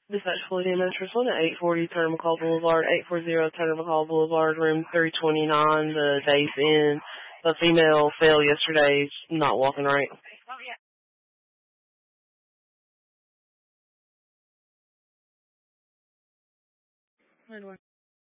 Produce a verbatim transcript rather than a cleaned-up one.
Dispatch Fluidity Mattress one at eight forty Turner McCall Boulevard, eight forty Turner McCall Boulevard, room three twenty-nine. The day's in. The female fell yesterday, not walking right.